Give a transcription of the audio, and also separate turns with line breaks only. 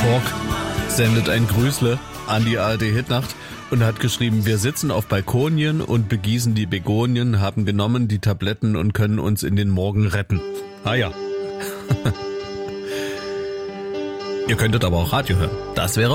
Talk sendet ein Grüßle an die ARD Hitnacht und hat geschrieben, wir sitzen auf Balkonien und begießen die Begonien, haben genommen die Tabletten und können uns in den Morgen retten. Ah ja. Ihr könntet aber auch Radio hören. Das wäre